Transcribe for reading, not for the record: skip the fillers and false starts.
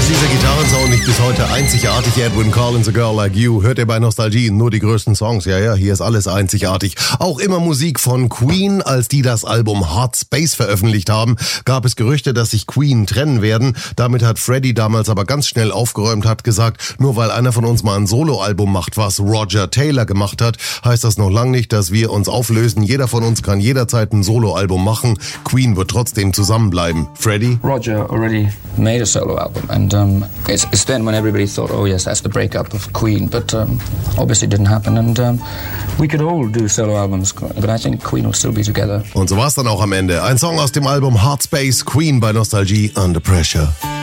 Ist dieser Gitarrensound nicht bis heute einzigartig? Edwyn Collins, A Girl Like You. Hört ihr bei Nostalgie nur die größten Songs? Ja, hier ist alles einzigartig. Auch immer Musik von Queen. Als die das Album Hot Space veröffentlicht haben, gab es Gerüchte, dass sich Queen trennen werden. Damit hat Freddie damals aber ganz schnell aufgeräumt, hat gesagt, nur weil einer von uns mal ein Soloalbum macht, was Roger Taylor gemacht hat, heißt das noch lange nicht, dass wir uns auflösen. Jeder von uns kann jederzeit ein Soloalbum machen. Queen wird trotzdem zusammenbleiben. Freddie? Roger already made a solo album, and it's then when everybody thought, oh yes, that's the breakup of Queen, but obviously it didn't happen, and we could all do solo albums, but I think Queen will still be together. Und so war's dann auch am Ende. Ein Song aus dem Album Hot Space, Queen bei Nostalgie, Under Pressure.